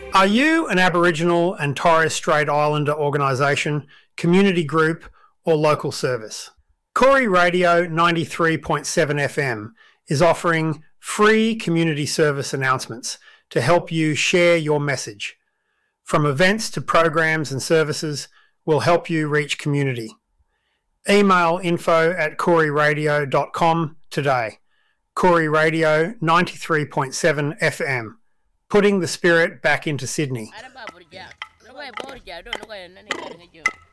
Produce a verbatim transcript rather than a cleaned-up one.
Are you an Aboriginal and Torres Strait Islander organisation, community group or local service? Corey Radio ninety-three point seven F M is offering free community service announcements to help you share your message. From events to programs and services, we'll help you reach community. Email info at corey radio dot com today. Corey Radio ninety-three point seven F M, putting the spirit back into Sydney.